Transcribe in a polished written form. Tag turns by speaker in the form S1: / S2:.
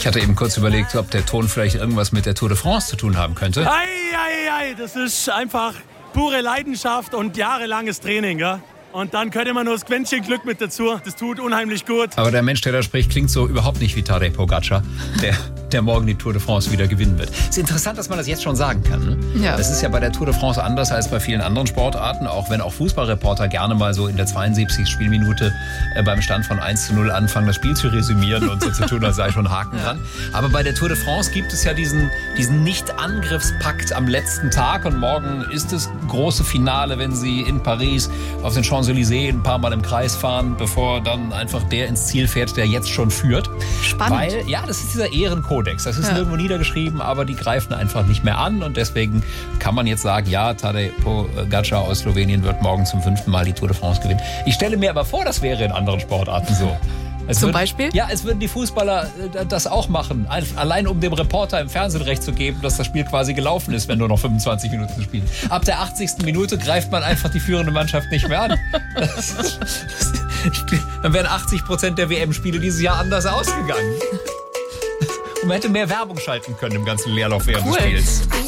S1: Ich hatte eben kurz überlegt, ob der Ton vielleicht irgendwas mit der Tour de France zu tun haben könnte.
S2: Das ist einfach pure Leidenschaft und jahrelanges Training, ja. Und dann könnte man nur das Quäntchen Glück mit dazu. Das tut unheimlich gut.
S1: Aber der Mensch, der da spricht, klingt so überhaupt nicht wie Tadej Pogacar, der morgen die Tour de France wieder gewinnen wird. Es ist interessant, dass man das jetzt schon sagen kann. Ne?
S3: Ja.
S1: Das ist ja bei der Tour de France anders als bei vielen anderen Sportarten, auch wenn auch Fußballreporter gerne mal so in der 72. Spielminute beim Stand von 1:0 anfangen, das Spiel zu resümieren und so zu tun, als sei schon Haken dran. Aber bei der Tour de France gibt es ja diesen Nicht-Angriffspakt am letzten Tag und morgen ist das große Finale, wenn sie in Paris auf den Champs-Élysées ein paar Mal im Kreis fahren, bevor dann einfach der ins Ziel fährt, der jetzt schon führt.
S3: Spannend.
S1: Weil, ja, das ist dieser Ehrenkodex. Das ist nirgendwo niedergeschrieben, aber die greifen einfach nicht mehr an und deswegen kann man jetzt sagen, ja, Tadej Pogacar aus Slowenien wird morgen zum 5. Mal die Tour de France gewinnen. Ich stelle mir aber vor, das wäre in anderen Sportarten so.
S3: Beispiel?
S1: Ja, es würden die Fußballer das auch machen. Allein um dem Reporter im Fernsehen recht zu geben, dass das Spiel quasi gelaufen ist, wenn nur noch 25 Minuten spielen. Ab der 80. Minute greift man einfach die führende Mannschaft nicht mehr an. Dann wären 80% der WM-Spiele dieses Jahr anders ausgegangen. Und man hätte mehr Werbung schalten können im ganzen Leerlauf während des Spiels.